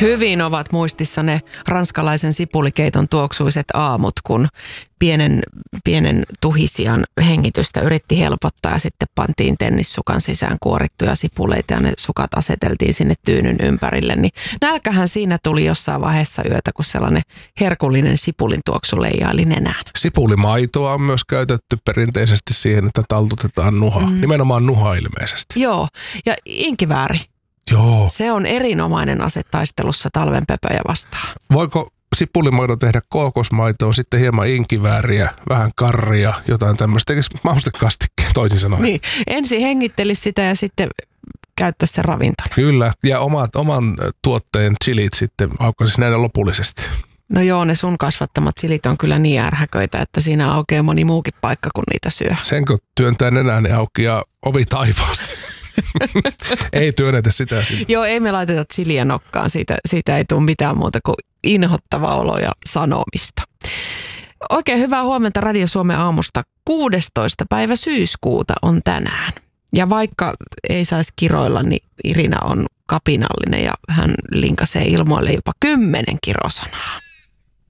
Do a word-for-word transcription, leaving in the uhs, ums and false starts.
Hyvin ovat muistissa ne ranskalaisen sipulikeiton tuoksuiset aamut, kun pienen, pienen tuhisian hengitystä yritti helpottaa ja sitten pantiin tennissukan sisään kuorittuja sipuleita ja ne sukat aseteltiin sinne tyynyn ympärille. Niin nälkähän siinä tuli jossain vaiheessa yötä, kun sellainen herkullinen sipulin tuoksu leijaili nenään. Sipulimaitoa on myös käytetty perinteisesti siihen, että taltutetaan nuhaa. Mm. Nimenomaan nuha ilmeisesti. Joo, ja inkivääri. Joo. Se on erinomainen ase taistelussa talven pöpöjä vastaan. Voiko sipulimaidon tehdä kookosmaitoon, sitten hieman inkivääriä, vähän karria, jotain tämmöistä? Eikö maustekastikkeen toisin sanoen? Niin, ensin hengittelisi sitä ja sitten käyttäisi se ravintona. Kyllä, ja omat, oman tuotteen chilit sitten aukaisi näin lopullisesti. No joo, ne sun kasvattamat chilit on kyllä niin ärhäköitä, että siinä aukeaa moni muukin paikka, kun niitä syö. Senkö työntää nenään auki ja ovi taivaaseen? Ei työnnetä sitä sinne. Joo, ei me laiteta chiliä nokkaan. Siitä, siitä ei tule mitään muuta kuin inhottava olo ja sanomista. Oikein hyvää huomenta Radio Suomen aamusta. kuudestoista päivä syyskuuta on tänään. Ja vaikka ei saisi kiroilla, niin Irina on kapinallinen ja hän linkasee ilmoille jopa kymmenen kirosanaa.